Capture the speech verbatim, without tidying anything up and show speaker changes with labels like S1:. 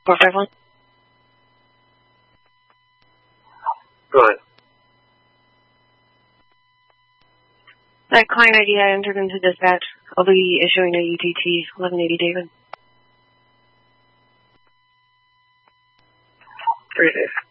S1: four five one.
S2: Go ahead.
S1: That client I D I entered into dispatch. I'll be issuing a U T T eleven eighty David.
S2: Three days.